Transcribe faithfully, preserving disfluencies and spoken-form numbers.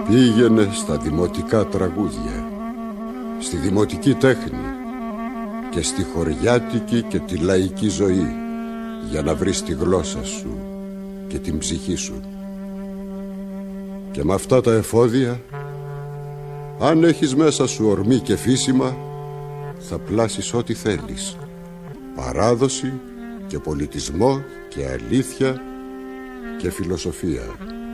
Πήγαινε στα δημοτικά τραγούδια, στη δημοτική τέχνη και στη χωριάτικη και τη λαϊκή ζωή, για να βρεις τη γλώσσα σου και την ψυχή σου. Και με αυτά τα εφόδια, αν έχεις μέσα σου ορμή και φύσιμα, θα πλάσεις ό,τι θέλεις. Παράδοση και πολιτισμό και αλήθεια και φιλοσοφία.